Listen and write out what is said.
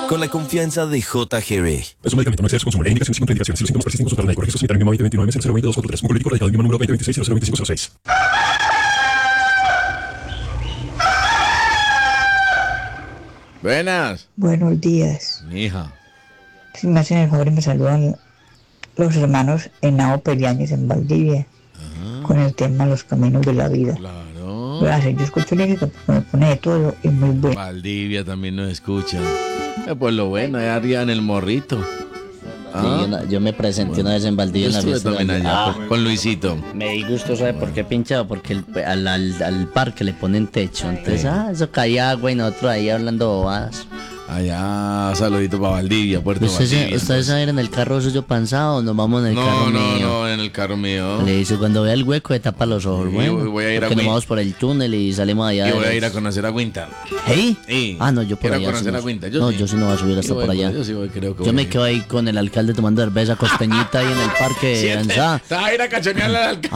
con la confianza de JGB. Es un medicamento, no excede su consumo. La indicación sin contraindicaciones. Si los síntomas persisten, consultar al médico. Registro sanitario NIMA 2029 02243. Un político radicado en número 2026 002506. Buenas. Buenos días. Mija. Si me hacen el favor y me saludan los hermanos Henao Periáñez en Valdivia con el tema Los Caminos de la Vida. Claro. Gracias, yo escucho música porque me pone de todo y muy bueno. Valdivia también nos escuchan. Pues lo bueno, es arriba en el morrito. Sí, yo me presenté una vez en Valdivia en la Estuve fiesta. también allá con Luisito. Me di gusto, ¿sabe por qué pinchado? Porque al parque le ponen techo. Entonces, eso caía agua y nosotros ahí hablando bobadas. Allá, saludito para Valdivia, Puerto Valdivia. ¿Ustedes saben en el carro suyo panzado o nos vamos en el carro mío? No, en el carro mío. Le dice, cuando vea el hueco, le tapa los ojos. Sí, Bueno, voy a ir a porque nos Win- vamos por el túnel y salimos allá. Y voy a ir a derecho. conocer a Winter. ¿Hey? Sí. Ah, no, yo por Quiero allá. conocer sí a no. Winter. No, yo sí no voy a subir hasta por allá. Yo sí voy, creo que Yo voy. me quedo ahí con el alcalde tomando cerveza costeñita ahí en el parque. Sí, Ansá. te vas a ir a cachonearle al alcalde.